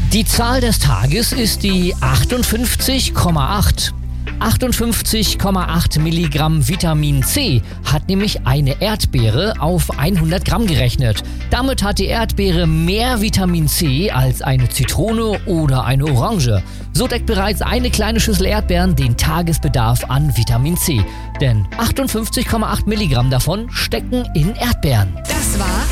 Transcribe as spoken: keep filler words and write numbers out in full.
Die Zahl des Tages ist die achtundfünfzig Komma acht. achtundfünfzig Komma acht Milligramm Vitamin C hat nämlich eine Erdbeere auf hundert Gramm gerechnet. Damit hat die Erdbeere mehr Vitamin C als eine Zitrone oder eine Orange. So deckt bereits eine kleine Schüssel Erdbeeren den Tagesbedarf an Vitamin C. Denn achtundfünfzig Komma acht Milligramm davon stecken in Erdbeeren. Das war